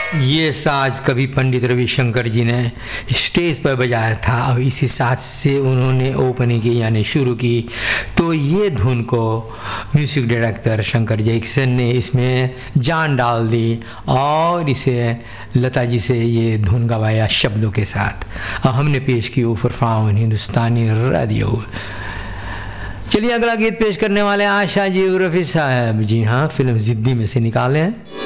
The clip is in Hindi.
ये साज कभी पंडित रविशंकर जी ने स्टेज पर बजाया था और इसी साज से उन्होंने ओपनिंग की यानी शुरू की। तो ये धुन को म्यूजिक डायरेक्टर शंकर जैक्सन ने इसमें जान डाल दी और इसे लता जी से ये धुन गवाया शब्दों के साथ, और हमने पेश की परफॉर्म हिंदुस्तानी रेडियो। चलिए अगला गीत पेश करने वाले आशा जियोग्राफी साहब, जी हाँ, फिल्म जिद्दी में से निकाले हैं।